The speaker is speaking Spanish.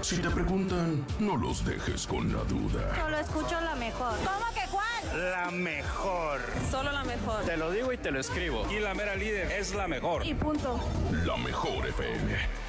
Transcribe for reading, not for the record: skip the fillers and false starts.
Si te preguntan, no los dejes con la duda. Solo escucho la mejor. ¿Cómo que cuál? La mejor. Solo la mejor. Te lo digo y te lo escribo. Y la mera líder es la mejor. Y punto. La mejor FM.